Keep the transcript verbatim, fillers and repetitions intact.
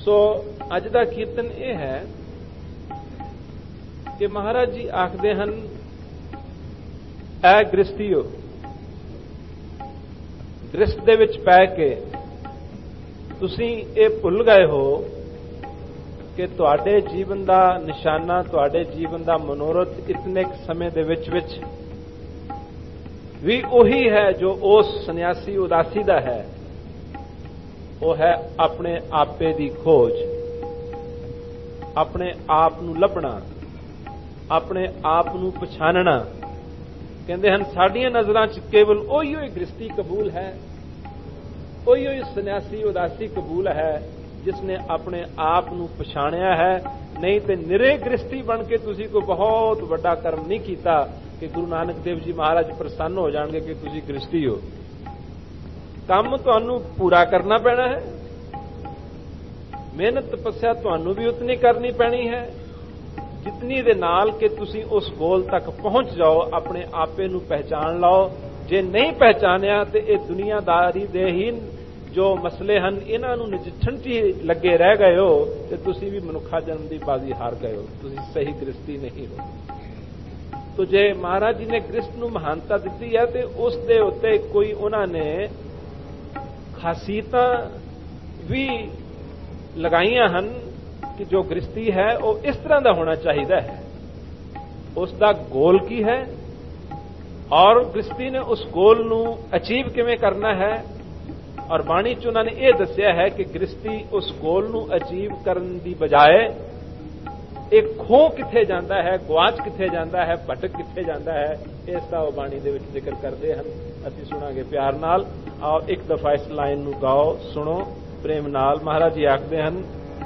सो अज दा कीर्तन यह है कि महाराज जी आखदे हन, ऐ गृहस्थियो, गृहस्थ दे विच पै के तुसीं ये भुल गए हो कि तुहाडे जीवन का निशाना, तुहाडे जीवन का मनोरथ इतने समय दे विच विच भी उही है जो उस सन्यासी उदासी दा है। वो है अपने आपे दी खोज, अपने आप नूं लभना, अपने आप नूं पछाणना। कहंदे हन साडीआं नज़रां च केवल उही ही गृहस्थी कबूल है, उही ही सन्यासी उदासी कबूल है जिसने अपने आप नूं पछाणिया है। नहीं तो निरे गृहस्थी बन के तुसीं कोई बहुत वड्डा कर्म नहीं कीता कि गुरु नानक देव जी महाराज प्रसन्न हो जाणगे कि तुसीं गृहस्थी हो। काम तुहानूं पूरा करना पैना है, मेहनत तपस्या तुहानूं भी उतनी करनी पैनी है जितनी दे नाल कि तुसीं उस गोल तक पहुंच जाओ, अपने आपे नूं पहचान लाओ। जे नहीं पहचानिया तो ये दुनियादारी दे ही जो मसले हैं इन्हां नूं नजिठण च ही लगे रह गए हो तो तुसीं भी मनुखा जन्म की बाजी हार गए हो, तुसीं सही गृहस्थी नहीं हो। तो जे महाराज जी ने गृहस्थ नूं महानता दी है तो उस दे उत्ते कोई उन्होंने खासियतां भी लगाइयां हन कि जो गृहस्थी है वो इस तरह का होना चाहिए है। उसका गोल की है और गृहस्थी ने उस गोल नूं अचीव किवें करना है। और बाणी च उन्होंने ये दस्या है कि गृहस्थी उस गोल नूं अचीव करने की बजाय एक खो किथे जाता है, गुआच किथे जाता है, भटक किथे जाता है, इसका वो बाणी दे विच जिक्र करते हैं। असीं सुनांगे प्यार नाल। आओ एक दफा इस लाइन नूं गाओ, सुनो प्रेम नाल। महाराज जी आखदे हन,